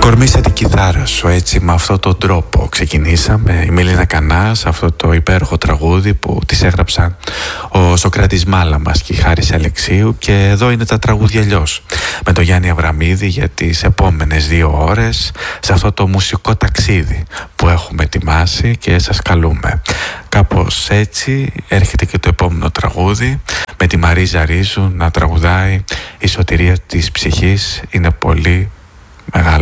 Κορμίσε την κιθάρα σου, έτσι με αυτόν τον τρόπο ξεκινήσαμε. Η Μελίνα Κανάς, αυτό το υπέροχο τραγούδι που της έγραψαν ο Σοκράτης Μάλαμας και η Χάρης Αλεξίου. Και εδώ είναι τα τραγούδια αλλιώς, με τον Γιάννη Αβραμίδη, για τις επόμενες 2 ώρες σε αυτό το μουσικό ταξίδι που έχουμε ετοιμάσει και σας καλούμε. Κάπως έτσι έρχεται και το επόμενο τραγούδι, με τη Μαρίζα Ρίζου να τραγουδάει «Η σωτηρία της ψυχής είναι πολύ μεγάλο».